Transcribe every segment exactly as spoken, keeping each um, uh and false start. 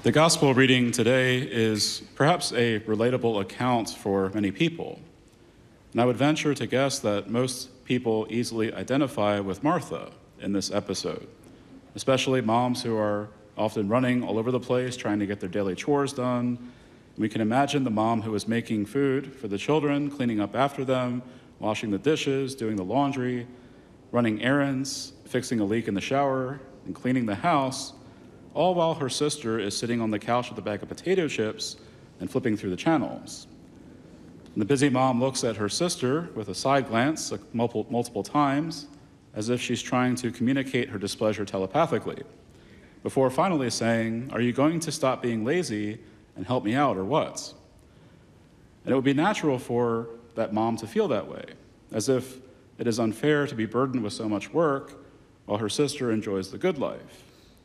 The gospel reading today is perhaps a relatable account for many people. And I would venture to guess that most people easily identify with Martha in this episode, especially moms who are often running all over the place trying to get their daily chores done. We can imagine the mom who is making food for the children, cleaning up after them, washing the dishes, doing the laundry, running errands, fixing a leak in the shower, and cleaning the house, all while her sister is sitting on the couch with a bag of potato chips and flipping through the channels. And the busy mom looks at her sister with a side glance multiple, multiple times, as if she's trying to communicate her displeasure telepathically, before finally saying, "Are you going to stop being lazy and help me out, or what?" And it would be natural for that mom to feel that way, as if it is unfair to be burdened with so much work while her sister enjoys the good life.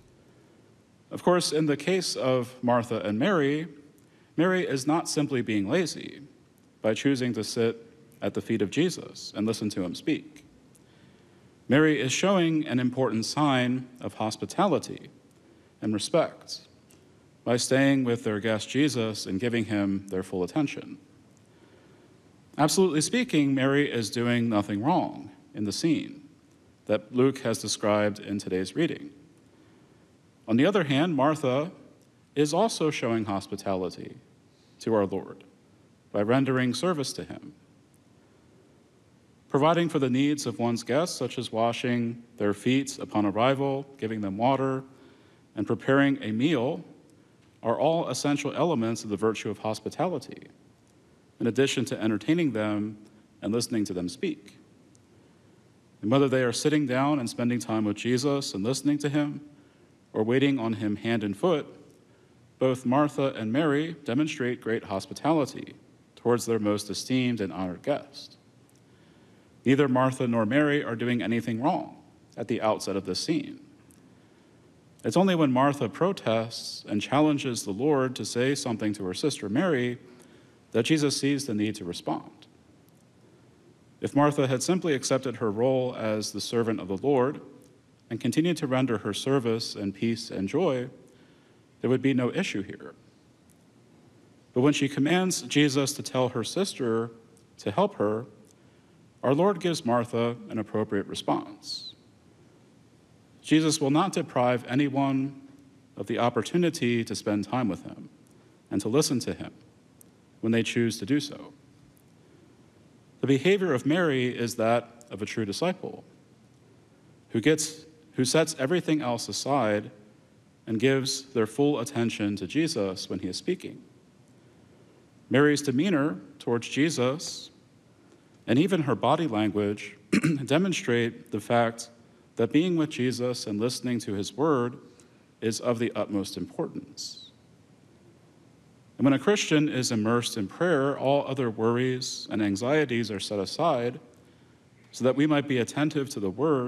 Of course, in the case of Martha and Mary, Mary is not simply being lazy by choosing to sit at the feet of Jesus and listen to him speak. Mary is showing an important sign of hospitality and respect by staying with their guest Jesus and giving him their full attention. Absolutely speaking, Mary is doing nothing wrong in the scene that Luke has described in today's reading. On the other hand, Martha is also showing hospitality to our Lord by rendering service to him. Providing for the needs of one's guests, such as washing their feet upon arrival, giving them water, and preparing a meal, are all essential elements of the virtue of hospitality, in addition to entertaining them and listening to them speak. And whether they are sitting down and spending time with Jesus and listening to him, or waiting on him hand and foot, both Martha and Mary demonstrate great hospitality towards their most esteemed and honored guest. Neither Martha nor Mary are doing anything wrong at the outset of this scene. It's only when Martha protests and challenges the Lord to say something to her sister Mary that Jesus sees the need to respond. If Martha had simply accepted her role as the servant of the Lord and continued to render her service and peace and joy, there would be no issue here. But when she commands Jesus to tell her sister to help her, our Lord gives Martha an appropriate response. Jesus will not deprive anyone of the opportunity to spend time with him and to listen to him when they choose to do so. The behavior of Mary is that of a true disciple who gets who sets everything else aside and gives their full attention to Jesus when he is speaking. Mary's demeanor towards Jesus and even her body language demonstrate the fact that being with Jesus and listening to his word is of the utmost importance. And when a Christian is immersed in prayer, all other worries and anxieties are set aside so that we might be attentive to the word